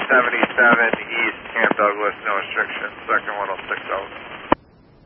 77 East Camp Douglas, no restrictions, second 106 out.